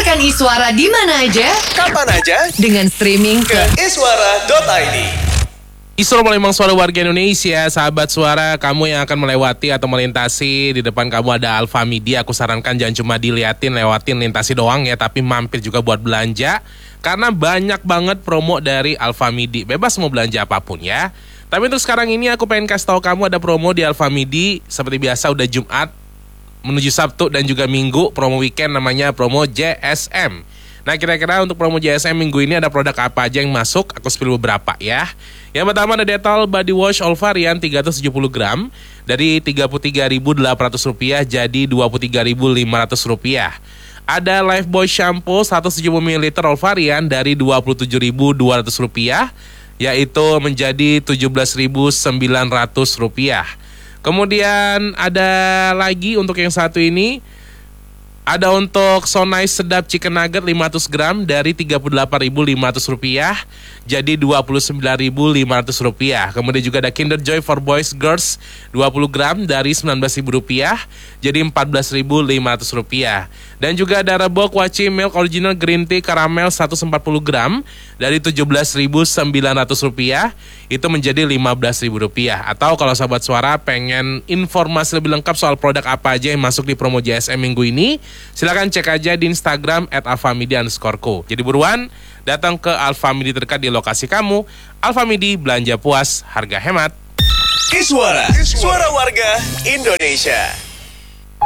Dengarkan Iswara di mana aja, kapan aja, dengan streaming ke iswara.id. Isra memang suara warga Indonesia, sahabat suara, kamu yang akan melewati atau melintasi, di depan kamu ada Alfa Media. Aku sarankan jangan cuma diliatin, lewatin, lintasi doang ya, tapi mampir juga buat belanja. Karena banyak banget promo dari Alfa Media, bebas mau belanja apapun ya. Tapi untuk sekarang ini aku pengen kasih tahu kamu ada promo di Alfa Media. Seperti biasa udah Jumat menuju Sabtu dan juga Minggu, promo weekend namanya promo JSM. Nah, kira-kira untuk promo JSM minggu ini ada produk apa aja yang masuk? Aku spill beberapa ya. Yang pertama ada Dettol Body Wash All Varian 370 gram dari Rp33.800 jadi Rp23.500. Ada Lifebuoy Shampoo 170 ml All Varian dari Rp27.200 yaitu menjadi Rp17.900. Kemudian ada lagi untuk yang satu ini, ada untuk So Nice Sedap Chicken Nugget 500 gram dari Rp38.500 jadi Rp29.500. Kemudian juga ada Kinder Joy for Boys Girls 20 gram dari Rp19.000 jadi Rp14.500. Dan juga ada Reebok Wachi Milk Original Green Tea Caramel 140 gram dari Rp17.900 itu menjadi Rp15.000. Atau kalau sahabat suara pengen informasi lebih lengkap soal produk apa aja yang masuk di promo JSM minggu ini, silakan cek aja di Instagram @alfamedia_co. Jadi buruan datang ke Alfa Media terdekat di lokasi kamu. Alfa Media, belanja puas, harga hemat. Iswara, suara warga Indonesia.